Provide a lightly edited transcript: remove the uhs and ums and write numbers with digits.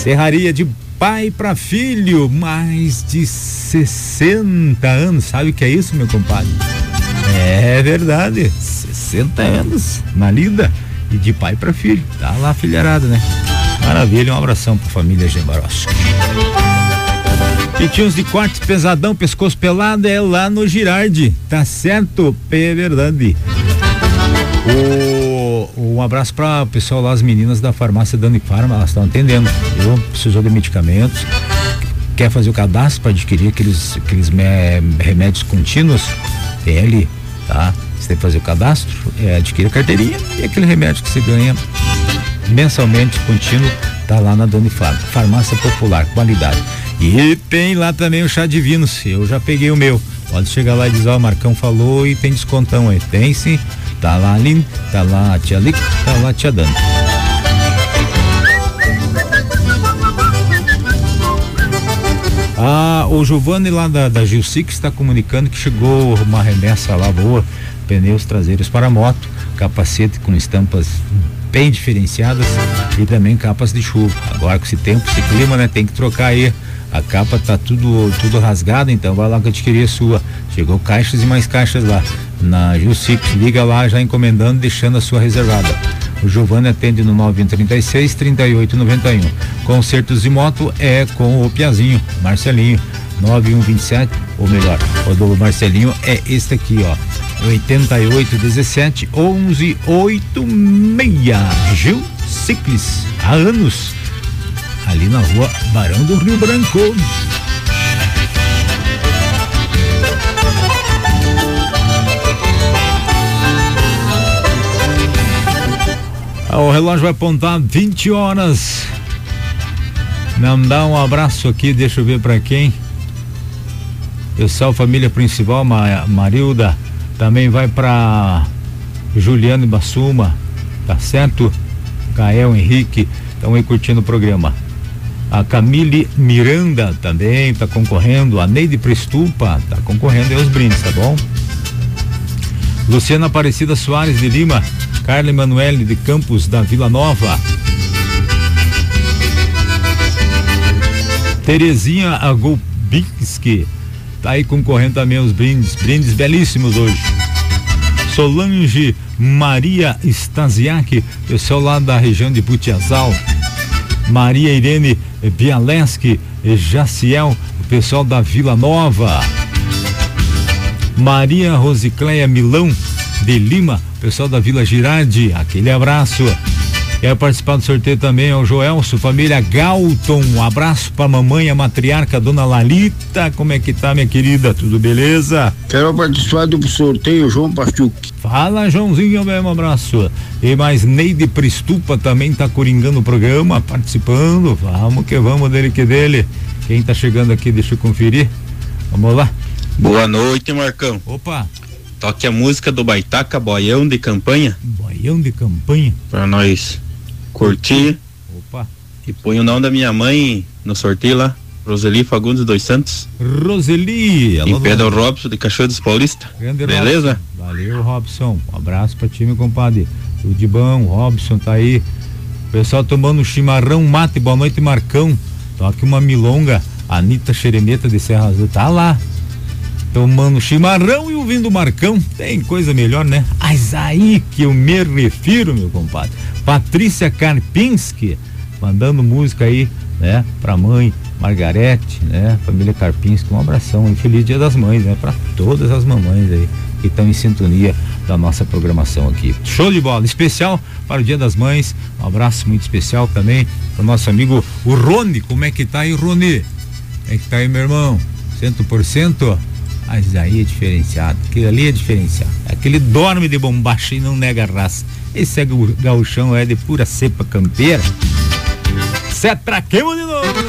Serraria de pai para filho, mais de 60 anos. Sabe o que é isso, meu compadre? É verdade, 60 anos na lida e de pai para filho. Tá lá a filharada, né? Maravilha, um abração pra família Gembaroski. Pitinhos de corte pesadão, pescoço pelado, é lá no Girardi, tá certo? É verdade. Um abraço para o pessoal lá, as meninas da farmácia Dani Farma, elas estão atendendo. Eu precisou de medicamentos, quer fazer o cadastro para adquirir aqueles remédios contínuos, tem ali, tá? Você tem que fazer o cadastro, adquire a carteirinha e aquele remédio que você ganha mensalmente contínuo, tá lá na Dani Farma, farmácia popular, qualidade. E tem lá também o chá divinos, eu já peguei o meu, pode chegar lá e dizer, ó, o Marcão falou e tem descontão aí, tem sim, tá lá a Aline, tá lá a tia Lica, tá lá a tia Dani. O Giovanni lá da Gilsic está comunicando que chegou uma remessa lá boa, pneus traseiros para moto, capacete com estampas bem diferenciadas e também capas de chuva. Agora com esse tempo, esse clima, né, tem que trocar aí. A capa tá tudo rasgada, então vai lá que adquirir a sua. Chegou caixas e mais caixas lá na Gilsic, liga lá já encomendando, deixando a sua reservada. O Giovanni atende no 9136-3891. Concertos de moto é com o Piazinho, Marcelinho, 9127, ou melhor, o do Marcelinho é este aqui, ó, 8817-1186. Gilciclis, há anos, ali na rua Barão do Rio Branco. O relógio vai apontar 20 horas. Não dá um abraço aqui, deixa eu ver pra quem. Eu salvo família principal, Marilda. Também vai pra Juliano e Bassuma, tá certo? Gael Henrique, estão aí curtindo o programa. A Camille Miranda também tá concorrendo. A Neide Prestupa tá concorrendo aí aos brindes, tá bom? Luciana Aparecida Soares de Lima, Carla Emanuele de Campos da Vila Nova, Terezinha Agobinski tá aí concorrendo também aos brindes belíssimos hoje. Solange Maria Stasiak, pessoal lá da região de Putiazal, Maria Irene Bialeski, Jaciel, o pessoal da Vila Nova, Maria Rosicléia Milão de Lima, pessoal da Vila Girardi, aquele abraço. Quer participar do sorteio também é o Joelso, família Galton, um abraço pra mamãe, a matriarca, dona Lalita. Como é que tá, minha querida? Tudo beleza? Quero participar do sorteio, João Pachuc. Fala, Joãozinho, mesmo abraço. E mais Neide Pristupa também tá coringando o programa, participando. Vamos que vamos, dele que dele. Quem tá chegando aqui, deixa eu conferir. Vamos lá. Boa noite, Marcão. Opa. Toque a música do Baitaca, Boião de Campanha. Boião de Campanha. Pra nós curtir. Opa. E põe o nome da minha mãe no sorteio lá. Roseli Fagundes dos Santos. Roseli. Em Pedro Robson de Cachoeira dos Paulista. Grande beleza? Robson. Valeu, Robson. Um abraço pra ti, meu compadre. Tudo de bom, Robson tá aí. Pessoal tomando chimarrão mate. Boa noite, Marcão. Toque uma milonga. Anitta Xeremeta de Serra Azul. Tá lá. Tomando chimarrão e ouvindo o Marcão, tem coisa melhor, né? Mas aí que eu me refiro, meu compadre. Patrícia Karpinski, mandando música aí, né? Pra mãe, Margarete, né? Família Karpinski, um abração e feliz Dia das Mães, né? Pra todas as mamães aí que estão em sintonia da nossa programação aqui. Show de bola, especial para o Dia das Mães, um abraço muito especial também pro nosso amigo, o Rony. Como é que tá aí, Rony? Como é que tá aí, meu irmão? 100%? Mas aí é diferenciado, aquele ali é diferenciado, aquele dorme de bombacha e não nega raça. Esse é gauchão, é de pura cepa campeira. Cê é traquemo de novo.